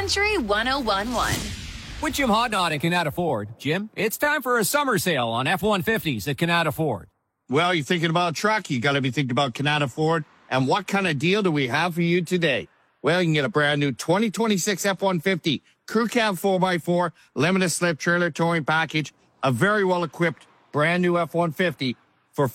Country 1011. With Jim Hodnott at Canada Ford. Jim, it's time for a summer sale on F-150s at Canada Ford. Well, you're thinking about a truck, you got to be thinking about Canada Ford. And what kind of deal do we have for you today? Well, you can get a brand new 2026 F-150 Crew Cab 4x4 limited slip trailer towing package, a very well-equipped brand new F-150 for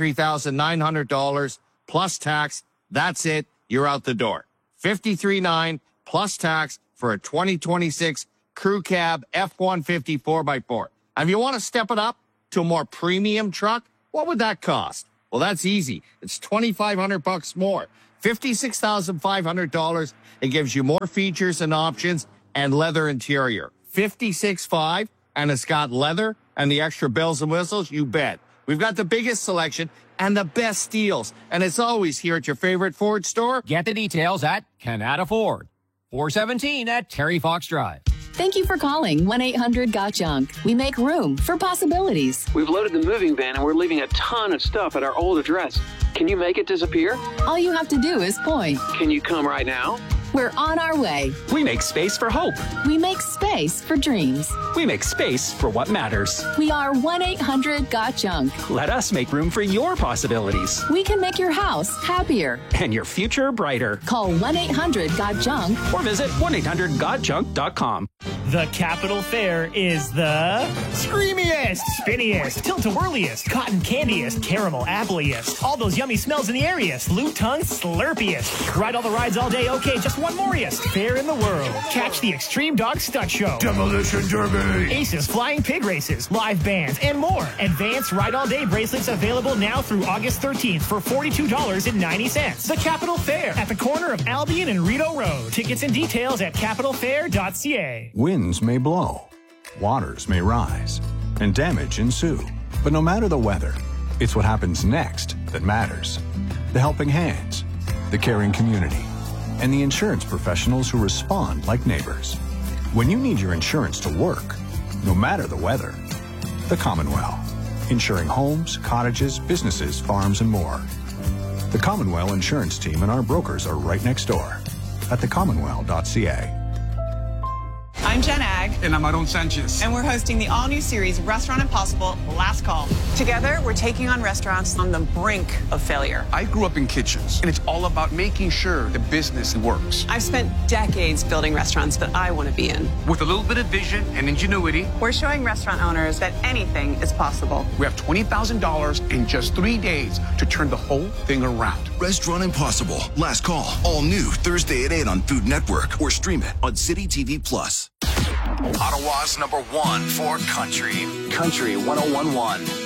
$53,900 plus tax. That's it. You're out the door. $53,900 plus tax for a 2026 Crew Cab F-150 4x4. And if you want to step it up to a more premium truck, what would that cost? Well, that's easy. It's $2,500 more. $56,500. It gives you more features and options and leather interior. $56,500, and it's got leather and the extra bells and whistles. You bet. We've got the biggest selection and the best deals. And it's always here at your favorite Ford store. Get the details at Canada Ford. 417 at Terry Fox Drive. Thank you for calling 1-800-GOT-JUNK. We make room for possibilities. We've loaded the moving van and we're leaving a ton of stuff at our old address. Can you make it disappear? All you have to do is point. Can you come right now? We're on our way. We make space for hope. We make space for dreams. We make space for what matters. We are 1-800-GOT-JUNK. Let us make room for your possibilities. We can make your house happier. And your future brighter. Call 1-800-GOT-JUNK. Or visit 1-800-GOT-JUNK.com. The Capital Fair is the screamiest, spinniest, tilt-a-whirliest, cotton candiest, caramel appleiest, all those yummy smells in the areaest, loot tongue slurpiest. Ride all the rides all day, okay, just one moriest fair in the world. Catch the Extreme Dog Stunt Show, Demolition Derby, Aces Flying Pig Races, live bands, and more. Advanced Ride All Day bracelets available now through August 13th for $42.90. The Capital Fair at the corner of Albion and Rideau Road. Tickets and details at capitalfair.ca. Winds may blow, waters may rise, and damage ensue. But no matter the weather, it's what happens next that matters. The helping hands, the caring community, and the insurance professionals who respond like neighbors. When you need your insurance to work, no matter the weather, the Commonwealth, insuring homes, cottages, businesses, farms, and more. The Commonwealth Insurance Team and our brokers are right next door at thecommonwealth.ca. I'm Jen Ag. And I'm Aaron Sanchez. And we're hosting the all-new series, Restaurant Impossible, Last Call. Together, we're taking on restaurants on the brink of failure. I grew up in kitchens, and it's all about making sure the business works. I've spent decades building restaurants that I want to be in. With a little bit of vision and ingenuity, we're showing restaurant owners that anything is possible. We have $20,000 in just 3 days to turn the whole thing around. Restaurant Impossible, Last Call, all new Thursday at 8 on Food Network, or stream it on City TV Plus. Ottawa's #1 for country. Country 1011.